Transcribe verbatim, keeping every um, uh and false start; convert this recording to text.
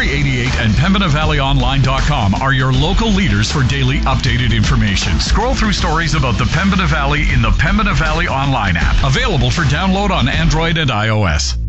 Country eighty-eight and Pembina Valley Online dot com are your local leaders for daily updated information. Scroll through stories about the Pembina Valley in the Pembina Valley Online app, available for download on Android and iOS.